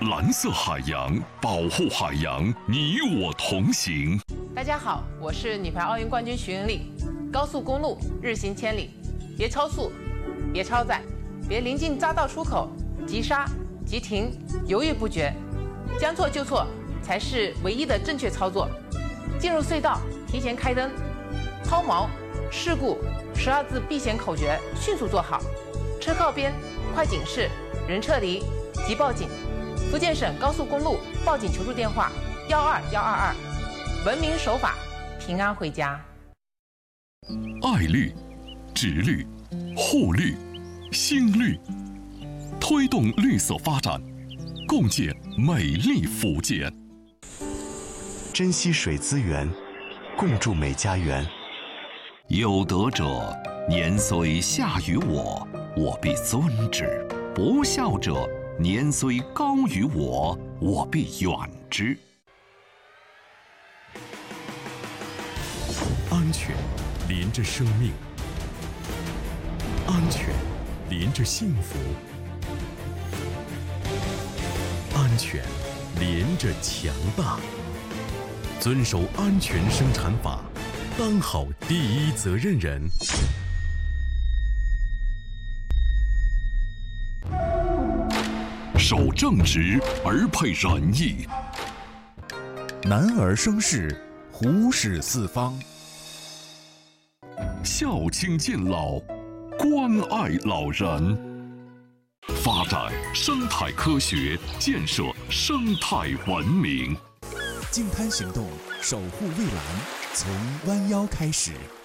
蓝色海洋，保护海洋，你我同行。 大家好，我是女排奥运冠军徐云丽。高速公路日行千里，别超速，别超载，别临近匝道出口急刹、急停，犹豫不决，将错就错才是唯一的正确操作。进入隧道提前开灯，抛锚、事故12字避险口诀迅速做好。车靠边，快警示，人撤离，即报警。福建省高速公路报警求助电话12122，文明守法，平安回家。 爱绿、植绿、护绿、新绿，推动绿色发展，共建美丽福建。 珍惜水资源，共筑美家园。 有德者，年虽下于我，我必尊之；不孝者，年虽高于我，我必远之。 安全连着生命，安全连着幸福，安全连着强大。遵守安全生产法，当好第一责任人。 守正直而配仁义， 男儿生事，虎视四方。 孝亲敬老，关爱老人，发展生态科学，建设生态文明。 净滩行动，守护蔚蓝，从弯腰开始。